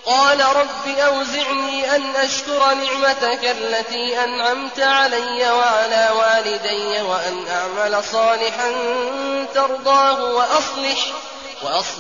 قال رب أوزعني أن أشكر نعمتك التي أنعمت علي وعلى والدي وأن أعمل صالحا ترضاه وأصلح